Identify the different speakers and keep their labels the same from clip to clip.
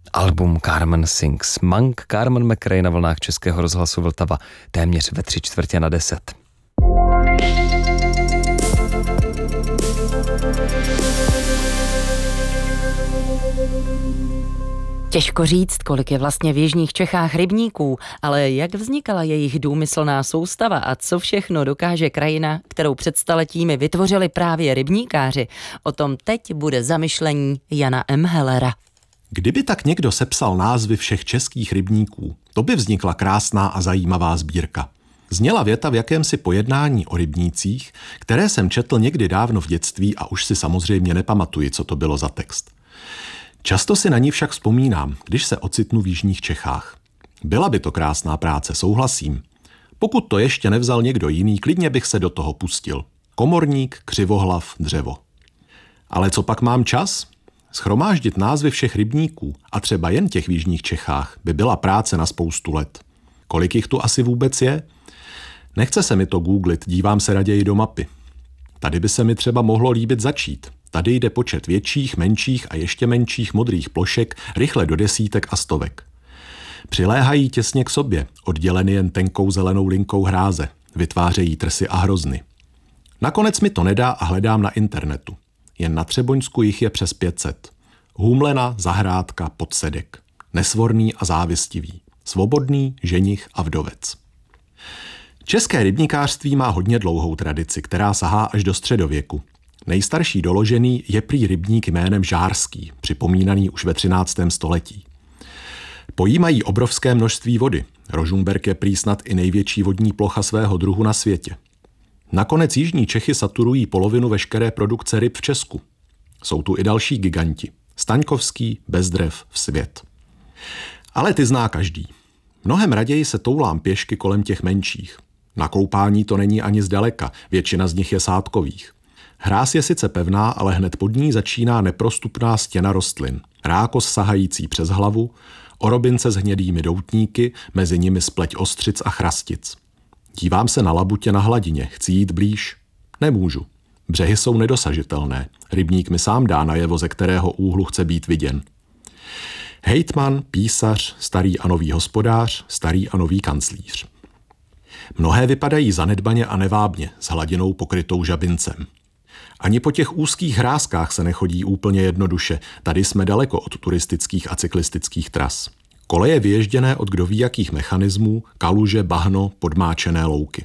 Speaker 1: Album Carmen Sings Monk, Carmen McRae na vlnách Českého rozhlasu Vltava téměř ve 9:45.
Speaker 2: Těžko říct, kolik je vlastně v jižních Čechách rybníků, ale jak vznikala jejich důmyslná soustava a co všechno dokáže krajina, kterou před staletími vytvořili právě rybníkáři, o tom teď bude zamyšlení Jana M. Hellera.
Speaker 3: Kdyby tak někdo sepsal názvy všech českých rybníků, to by vznikla krásná a zajímavá sbírka. Zněla věta v jakémsi pojednání o rybnících, které jsem četl někdy dávno v dětství a už si samozřejmě nepamatuji, co to bylo za text. Často si na ní však vzpomínám, když se ocitnu v jižních Čechách. Byla by to krásná práce, souhlasím. Pokud to ještě nevzal někdo jiný, klidně bych se do toho pustil. Komorník, křivohlav, dřevo. Ale co pak mám čas? Shromáždit názvy všech rybníků a třeba jen těch v jižních Čechách by byla práce na spoustu let. Kolik jich tu asi vůbec je? Nechce se mi to googlit, dívám se raději do mapy. Tady by se mi třeba mohlo líbit začít. Tady jde počet větších, menších a ještě menších modrých plošek rychle do desítek a stovek. Přiléhají těsně k sobě, odděleny jen tenkou zelenou linkou hráze, vytvářejí trsy a hrozny. Nakonec mi to nedá a hledám na internetu. Jen na Třeboňsku jich je přes 500. Humlena, Zahrádka, Podsedek. Nesvorný a závistivý. Svobodný, ženich a vdovec. České rybníkářství má hodně dlouhou tradici, která sahá až do středověku. Nejstarší doložený je prý rybník jménem Žárský, připomínaný už ve 13. století. Pojímají obrovské množství vody. Rožumberk je prý snad i největší vodní plocha svého druhu na světě. Nakonec jižní Čechy saturují polovinu veškeré produkce ryb v Česku. Jsou tu i další giganti. Staňkovský, Bezdrev, Svět. Ale ty zná každý. Mnohem raději se toulám pěšky kolem těch menších. Na koupání to není ani zdaleka, většina z nich je sádkových. Hráz je sice pevná, ale hned pod ní začíná neprostupná stěna rostlin. Rákos sahající přes hlavu, orobince s hnědými doutníky, mezi nimi spleť ostřic a chrastic. Dívám se na labutě na hladině, chci jít blíž. Nemůžu. Břehy jsou nedosažitelné. Rybník mi sám dá najevo, ze kterého úhlu chce být viděn. Hejtman, písař, starý a nový hospodář, starý a nový kanclíř. Mnohé vypadají zanedbaně a nevábně, s hladinou pokrytou žabincem. Ani po těch úzkých hrázkách se nechodí úplně jednoduše, tady jsme daleko od turistických a cyklistických tras. Koleje vyježděné od kdo ví jakých mechanismů, kaluže, bahno, podmáčené louky.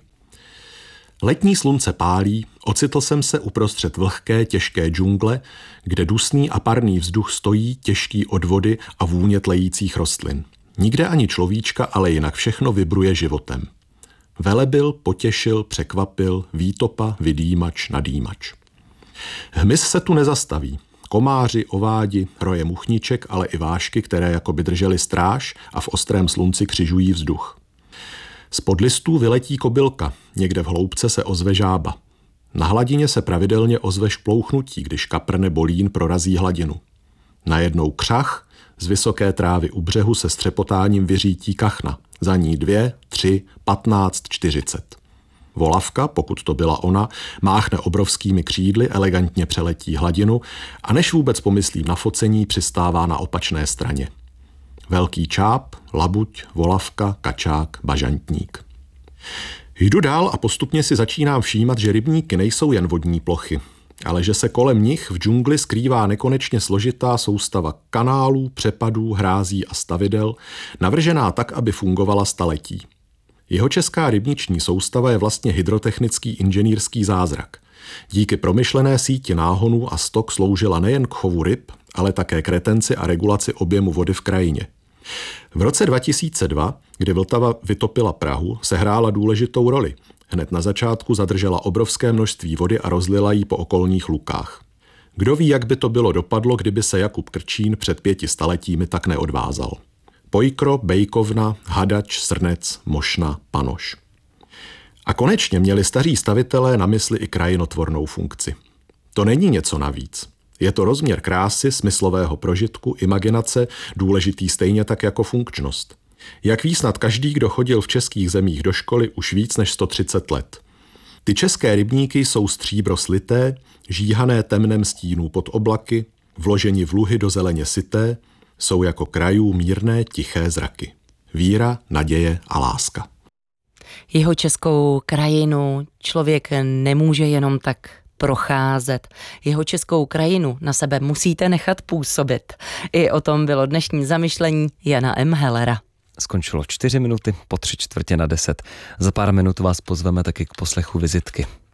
Speaker 3: Letní slunce pálí, ocitl jsem se uprostřed vlhké, těžké džungle, kde dusný a parný vzduch stojí, těžký od vody a vůně tlejících rostlin. Nikde ani človíčka, ale jinak všechno vibruje životem. Velebil, potěšil, překvapil, výtopa, vydýmač, nadýmač. Hmyz se tu nezastaví. Komáři, ovádi, roje muchniček, ale i vášky, které jakoby držely stráž a v ostrém slunci křižují vzduch. Spod listů vyletí kobylka, někde v hloubce se ozve žába. Na hladině se pravidelně ozve šplouchnutí, když kapr nebo lín prorazí hladinu. Najednou křach, z vysoké trávy u břehu se střepotáním vyřítí kachna. Za ní 2, 3, 15, 40. Volavka, pokud to byla ona, máchne obrovskými křídly, elegantně přeletí hladinu a než vůbec pomyslím na focení, přistává na opačné straně. Velký čáp, labuť, volavka, kačák, bažantník. Jdu dál a postupně si začínám všímat, že rybníky nejsou jen vodní plochy, ale že se kolem nich v džungli skrývá nekonečně složitá soustava kanálů, přepadů, hrází a stavidel, navržená tak, aby fungovala staletí. Jihočeská rybniční soustava je vlastně hydrotechnický inženýrský zázrak. Díky promyšlené síti náhonů a stok sloužila nejen k chovu ryb, ale také k retenci a regulaci objemu vody v krajině. V roce 2002, kdy Vltava vytopila Prahu, sehrála důležitou roli. Hned na začátku zadržela obrovské množství vody a rozlila ji po okolních lukách. Kdo ví, jak by to bylo dopadlo, kdyby se Jakub Krčín před 500 letími tak neodvázal. Pojkro, Bejkovna, Hadač, Srnec, Mošna, Panoš. A konečně měli staří stavitelé na mysli i krajinotvornou funkci. To není něco navíc. Je to rozměr krásy, smyslového prožitku, imaginace, důležitý stejně tak jako funkčnost. Jak ví snad každý, kdo chodil v českých zemích do školy už víc než 130 let. Ty české rybníky jsou stříbro slité, žíhané temnem stínů pod oblaky, vloženi v luhy do zeleně syté, jsou jako krajů mírné, tiché zraky. Víra, naděje a láska.
Speaker 2: Jeho českou krajinu člověk nemůže jenom tak procházet. Jeho českou krajinu na sebe musíte nechat působit. I o tom bylo dnešní zamyšlení Jana M. Hellera.
Speaker 1: Skončilo 4 minuty po 9:45. Za pár minut vás pozveme taky k poslechu vizitky.